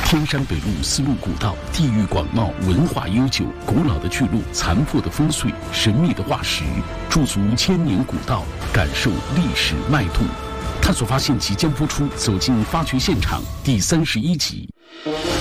天山北路丝路古道，地域广袤，文化悠久，古老的巨鹿，残破的风碎，神秘的化石，驻足千年古道，感受历史脉动。探索发现即将播出《走进发掘现场》第31集。